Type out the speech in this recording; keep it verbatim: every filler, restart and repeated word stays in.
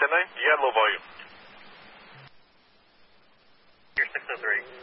ten nine, you got low volume. Here, six oh three.